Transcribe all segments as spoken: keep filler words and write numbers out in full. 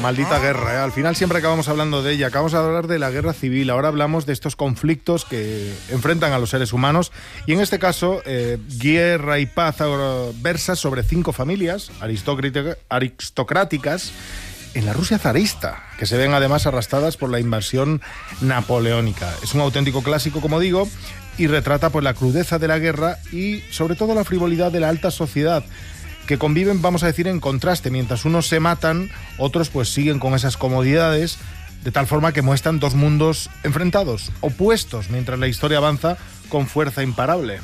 maldita guerra, ¿eh? Al final siempre acabamos hablando de ella. Acabamos de hablar de la guerra civil, ahora hablamos de estos conflictos que enfrentan a los seres humanos. Y en este caso, eh, Guerra y Paz versa sobre cinco familias aristocráticas en la Rusia zarista, que se ven además arrastradas por la invasión napoleónica. Es un auténtico clásico, como digo, y retrata pues la crudeza de la guerra y sobre todo la frivolidad de la alta sociedad, que conviven, vamos a decir, en contraste. Mientras unos se matan, otros pues siguen con esas comodidades, de tal forma que muestran dos mundos enfrentados, opuestos, mientras la historia avanza con fuerza imparable.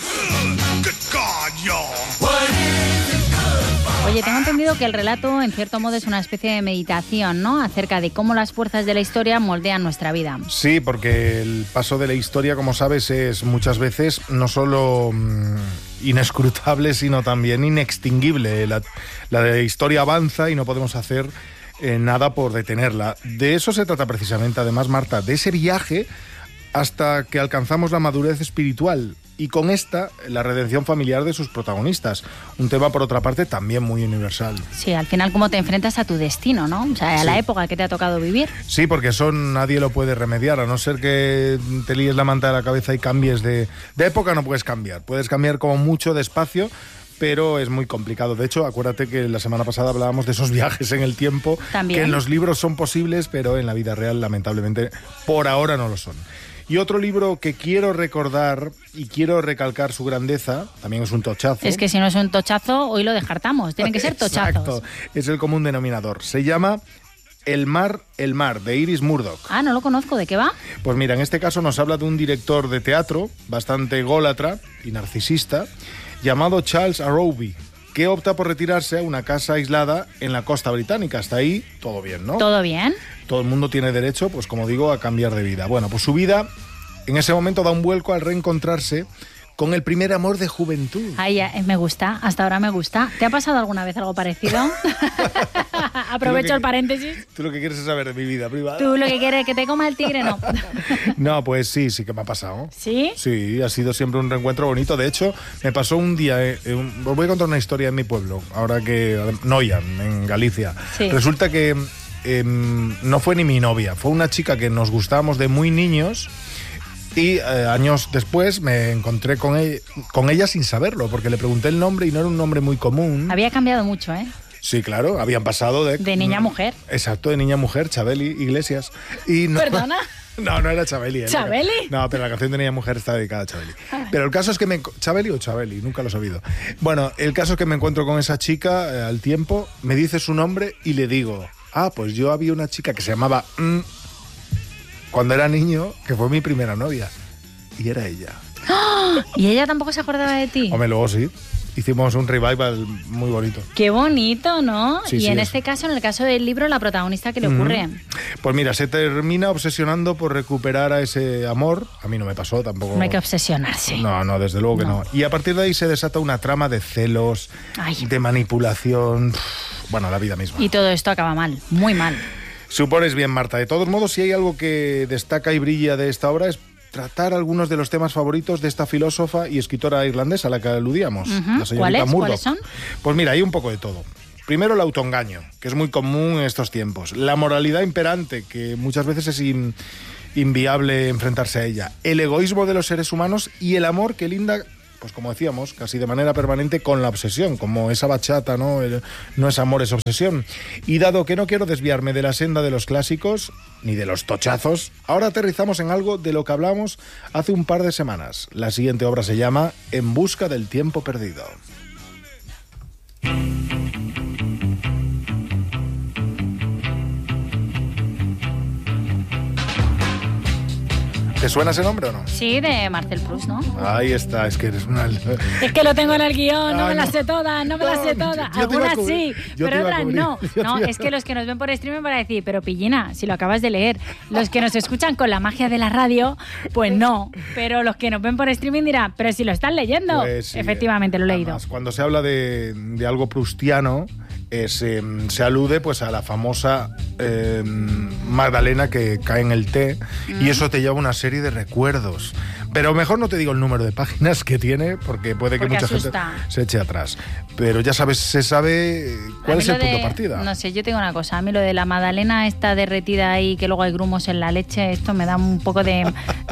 Oye, tengo entendido que el relato, en cierto modo, es una especie de meditación, ¿no?, acerca de cómo las fuerzas de la historia moldean nuestra vida. Sí, porque el paso de la historia, como sabes, es muchas veces no solo mmm, inescrutable, sino también inextinguible. La, la historia avanza y no podemos hacer eh, nada por detenerla. De eso se trata precisamente, además, Marta, de ese viaje hasta que alcanzamos la madurez espiritual. Y con esta, la redención familiar de sus protagonistas. Un tema, por otra parte, también muy universal. Sí, al final, cómo te enfrentas a tu destino, ¿no? O sea, a sí. la época que te ha tocado vivir. Sí, porque eso nadie lo puede remediar, a no ser que te líes la manta de la cabeza y cambies de... De época no puedes cambiar. Puedes cambiar como mucho despacio, pero es muy complicado. De hecho, acuérdate que la semana pasada hablábamos de esos viajes en el tiempo, ¿También? que en los libros son posibles, pero en la vida real, lamentablemente, por ahora no lo son. Y otro libro que quiero recordar y quiero recalcar su grandeza, también es un tochazo. Es que si no es un tochazo, hoy lo descartamos. Tienen que ser tochazos. Exacto, es el común denominador. Se llama El mar, el mar, de Iris Murdoch. Ah, no lo conozco. ¿De qué va? Pues mira, en este caso nos habla de un director de teatro bastante ególatra y narcisista llamado Charles Arrowby, que opta por retirarse a una casa aislada en la costa británica. Hasta ahí, todo bien, ¿no? ¿Todo bien? Todo el mundo tiene derecho, pues como digo, a cambiar de vida. Bueno, pues su vida en ese momento da un vuelco al reencontrarse con el primer amor de juventud. Ay, me gusta, hasta ahora me gusta. ¿Te ha pasado alguna vez algo parecido? Aprovecho que, el paréntesis. Tú lo que quieres es saber de mi vida privada. Tú lo que quieres es que te coma el tigre, no. No, pues sí, sí que me ha pasado. ¿Sí? Sí, ha sido siempre un reencuentro bonito. De hecho, me pasó un día, eh, un, os voy a contar una historia en mi pueblo, ahora que, Noia, en Galicia. Sí. Resulta que eh, no fue ni mi novia, fue una chica que nos gustábamos de muy niños. Y eh, años después me encontré con ella, con ella sin saberlo, porque le pregunté el nombre y no era un nombre muy común. Había cambiado mucho, ¿eh? Sí, claro, habían pasado de... De niña a mujer. Exacto, de niña a mujer, Chabeli Iglesias. Y no, ¿Perdona? No, no era Chabeli. ¿eh? ¿Chabeli? No, pero la canción de niña a mujer está dedicada a Chabeli. Pero el caso es que me... ¿Chabeli o Chabeli? Nunca lo he sabido. Bueno, el caso es que me encuentro con esa chica eh, al tiempo, me dice su nombre y le digo, ah, pues yo había una chica que se llamaba... Mm, cuando era niño, que fue mi primera novia. Y era ella. ¡Oh! ¿Y ella tampoco se acordaba de ti? Hombre, luego sí. Hicimos un revival muy bonito. Qué bonito, ¿no? Sí, y sí, en es. este caso, en el caso del libro, la protagonista, ¿qué le ocurre? Mm-hmm. Pues mira, se termina obsesionando por recuperar a ese amor. A mí no me pasó tampoco. No hay que obsesionarse. No, no, desde luego que no. no. Y a partir de ahí se desata una trama de celos, Ay. de manipulación. Bueno, la vida misma. Y todo esto acaba mal, muy mal. Supones bien, Marta. De todos modos, si hay algo que destaca y brilla de esta obra es tratar algunos de los temas favoritos de esta filósofa y escritora irlandesa a la que aludíamos, uh-huh. la señorita ¿Cuáles? Murdoch. ¿Cuáles son? Pues mira, hay un poco de todo. Primero, el autoengaño, que es muy común en estos tiempos. La moralidad imperante, que muchas veces es in, inviable enfrentarse a ella. El egoísmo de los seres humanos y el amor que linda, pues como decíamos, casi de manera permanente con la obsesión, como esa bachata, ¿no? El, no es amor, es obsesión. Y dado que no quiero desviarme de la senda de los clásicos, ni de los tochazos, ahora aterrizamos en algo de lo que hablamos hace un par de semanas. La siguiente obra se llama En busca del tiempo perdido. ¿Te suena ese nombre o no? Sí, de Marcel Proust, ¿no? Ahí está, es que eres una... Es que lo tengo en el guión, no Ay, me las no. sé todas, no me No, las sé todas. yo te iba a Algunas cubrir, sí, yo te pero iba a otras cubrir, no. yo te No, iba a- es que los que nos ven por streaming van a decir, pero Pillina, si lo acabas de leer. Los que nos escuchan con la magia de la radio, pues no. Pero los que nos ven por streaming dirán, pero si lo están leyendo. Pues sí, Efectivamente, lo he leído. además, cuando se habla de, de algo proustiano, es, eh, se alude pues a la famosa eh, Magdalena que cae en el té, mm. y eso te lleva una serie de recuerdos. Pero mejor no te digo el número de páginas que tiene, porque puede que Porque mucha asusta. gente se eche atrás. Pero ya sabes, se sabe cuál es el lo de- punto de partida. No sé, yo te digo una cosa. A mí lo de la magdalena esta derretida ahí, que luego hay grumos en la leche, esto me da un poco de...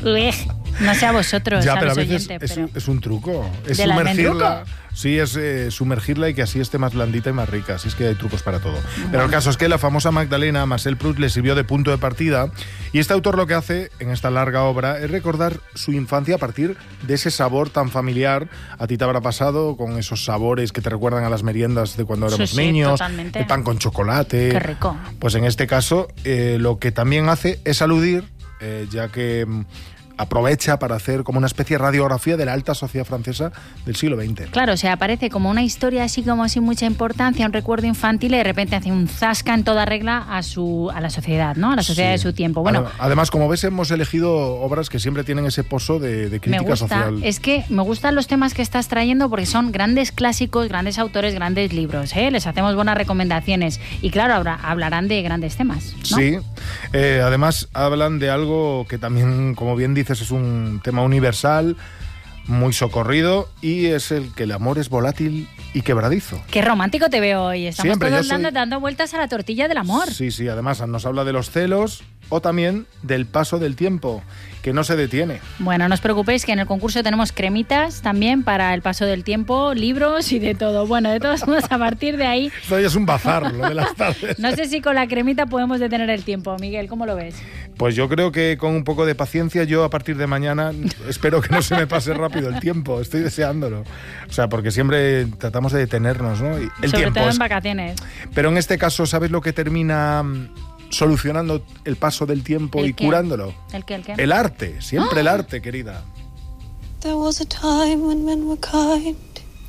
No sé a vosotros, Ya, a pero a los veces oyentes, es, pero... es un truco. Es ¿Del sumergirla. almendruco? Sí, es eh, sumergirla y que así esté más blandita y más rica. Así es que hay trucos para todo. Pero el caso es que la famosa Magdalena, Marcel Proust, le sirvió de punto de partida. Y este autor lo que hace en esta larga obra es recordar su infancia a partir de ese sabor tan familiar. A ti te habrá pasado con esos sabores que te recuerdan a las meriendas de cuando éramos Sí, sí, niños. totalmente. El pan con chocolate. Qué rico. Pues en este caso, eh, lo que también hace es aludir, eh, ya que mm, aprovecha para hacer como una especie de radiografía de la alta sociedad francesa del siglo veinte. Claro, o sea, aparece como una historia así como sin mucha importancia, un recuerdo infantil y de repente hace un zasca en toda regla a su a la sociedad, ¿no? A la sociedad Sí. de su tiempo. Bueno, Además, como ves, hemos elegido obras que siempre tienen ese pozo de, de me crítica gusta, social. es que me gustan los temas que estás trayendo porque son grandes clásicos, grandes autores, grandes libros, ¿eh? Les hacemos buenas recomendaciones y claro, habrá- hablarán de grandes temas, ¿no? Sí, eh, además hablan de algo que también, como bien dices, es un tema universal, muy socorrido, y es el que el amor es volátil y quebradizo. Qué romántico te veo hoy. Estamos Siempre, todos yo soy- dando, dando vueltas a la tortilla del amor. Sí, sí, además nos habla de los celos o también del paso del tiempo, que no se detiene. Bueno, no os preocupéis que en el concurso tenemos cremitas también para el paso del tiempo, libros y de todo. Bueno, de todos modos, a partir de ahí, Esto ya es un bazar, lo de las tardes. no sé si con la cremita podemos detener el tiempo. Miguel, ¿cómo lo ves? Pues yo creo que con un poco de paciencia, yo a partir de mañana espero que no se me pase rápido el tiempo. Estoy deseándolo. O sea, porque siempre tratamos de detenernos, ¿no? Y el Sobre tiempo todo es- en vacaciones. Pero en este caso, ¿sabes lo que termina mm, solucionando el paso del tiempo ¿El y qué? curándolo? ¿El qué, el qué? El arte, siempre el arte, querida. There was a time when men were kind,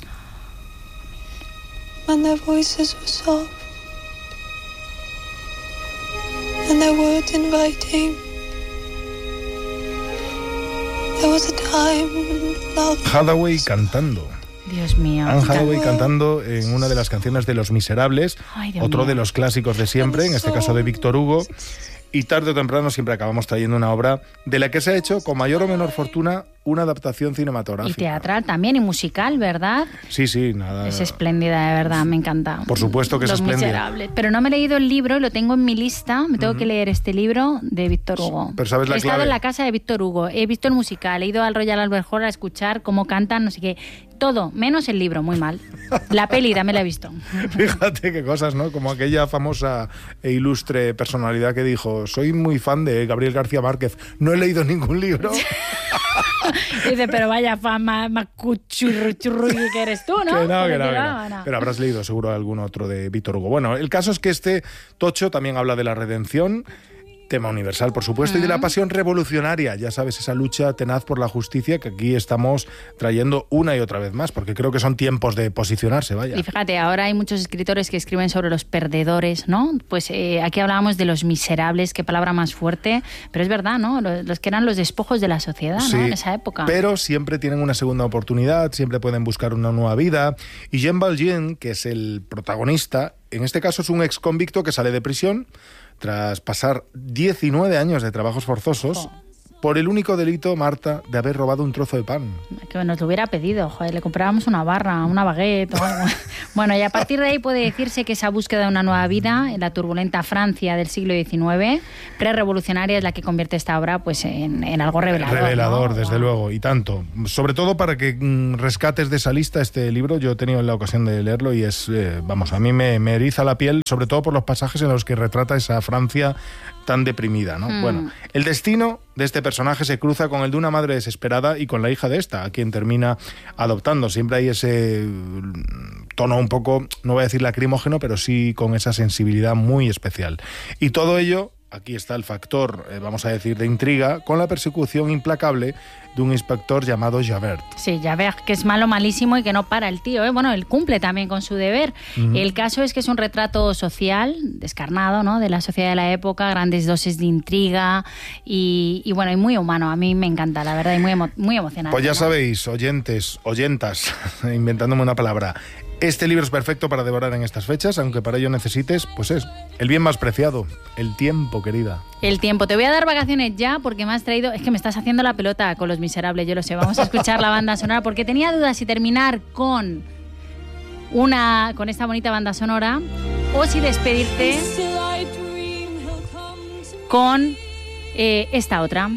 when their voices were soft, and their words inviting. There was a time when love Hathaway cantando. Dios mío. Anne Hathaway cantando en una de las canciones de Los Miserables, Ay, Dios otro mío. de los clásicos de siempre, en este caso de Víctor Hugo. Y tarde o temprano siempre acabamos trayendo una obra de la que se ha hecho, con mayor o menor fortuna, una adaptación Y cinematográfica. teatral también, y musical, ¿verdad? Sí, sí, nada. Es espléndida, de verdad, me encanta. Por supuesto que es Los espléndida. Miserables. Pero no me he leído el libro, lo tengo en mi lista. Me tengo que leer este libro de Víctor Hugo. Pero ¿sabes la he estado clave? en la casa de Víctor Hugo, he visto el musical, he ido al Royal Albert Hall a escuchar cómo cantan, no sé qué. Todo, menos el libro, muy mal. La peli también la he visto. Fíjate qué cosas, ¿no? Como aquella famosa e ilustre personalidad que dijo: soy muy fan de Gabriel García Márquez, no he leído ningún libro. Y dice, pero vaya fama, macuchurruchurru que eres tú, ¿no? Que no, que Pero no, que va, no. no. Pero habrás leído seguro algún otro de Víctor Hugo. Bueno, el caso es que este tocho también habla de la redención, tema universal, por supuesto, y de la pasión revolucionaria. Ya sabes, esa lucha tenaz por la justicia que aquí estamos trayendo una y otra vez más, porque creo que son tiempos de posicionarse, vaya. Y fíjate, ahora hay muchos escritores que escriben sobre los perdedores, ¿no? Pues eh, aquí hablábamos de los miserables, qué palabra más fuerte, pero es verdad, ¿no? Los, los que eran los despojos de la sociedad, Sí, ¿no? En esa época. pero siempre tienen una segunda oportunidad, siempre pueden buscar una nueva vida. Y Jean Valjean, que es el protagonista, en este caso es un ex convicto que sale de prisión tras pasar diecinueve años de trabajos forzosos Ojo. por el único delito, Marta, de haber robado un trozo de pan. Que nos lo hubiera pedido, joder, le comprábamos una barra, una baguette o algo. Bueno, y a partir de ahí puede decirse que esa búsqueda de una nueva vida en la turbulenta Francia del siglo diecinueve, prerevolucionaria, es la que convierte esta obra pues en, en algo revelador. Revelador, ¿no? desde Wow. luego, y tanto. Sobre todo para que mm, rescates de esa lista este libro. Yo he tenido la ocasión de leerlo y es, eh, vamos, a mí me, me eriza la piel, sobre todo por los pasajes en los que retrata esa Francia tan deprimida, ¿no? Mm. Bueno, el destino de este personaje se cruza con el de una madre desesperada y con la hija de esta, a quien termina adoptando. Siempre hay ese mm, tono un poco, no voy a decir lacrimógeno, pero sí con esa sensibilidad muy especial. Y todo ello, aquí está el factor, eh, vamos a decir, de intriga, con la persecución implacable de un inspector llamado Javert. Sí, ya veas que es malo, malísimo y que no para el tío, ¿eh? Bueno, él cumple también con su deber. Ujú. El caso es que es un retrato social, descarnado, ¿no? De la sociedad de la época, grandes dosis de intriga y, y bueno, y muy humano. A mí me encanta, la verdad, y muy, emo- muy emocionante. Pues ya ¿no? sabéis, oyentes, oyentas, inventándome una palabra, Este libro es perfecto para devorar en estas fechas, aunque para ello necesites, pues es, el bien más preciado, el tiempo, querida. El tiempo. Te voy a dar vacaciones ya porque me has traído... Es que me estás haciendo la pelota con Los Miserables, yo lo sé. Vamos a escuchar la banda sonora porque tenía dudas si terminar con una con esta bonita banda sonora o si despedirte con eh, esta otra.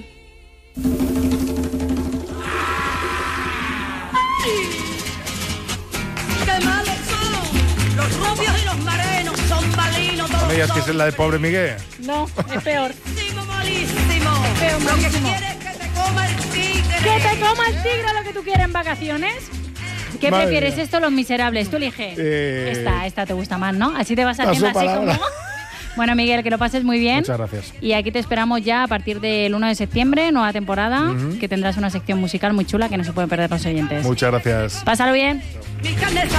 Los rubios y los morenos son malinos. ¿No me digas que es la de Pobre Miguel? No, es peor. Malísimo, malísimo. Feo, Lo que malísimo. quieres es que te coma el tigre. ¿Que te coma el tigre lo que tú quieres en vacaciones? ¿Qué Madre prefieres, mía. esto o Los Miserables? Tú elige. Eh, Esta, esta te gusta más, ¿no? Así te vas Paso haciendo así palabra. como... Bueno, Miguel, que lo pases muy bien. Muchas gracias. Y aquí te esperamos ya a partir del uno de septiembre, nueva temporada, Ujú. que tendrás una sección musical muy chula que no se pueden perder los oyentes. Muchas gracias. Pásalo bien. Mi carne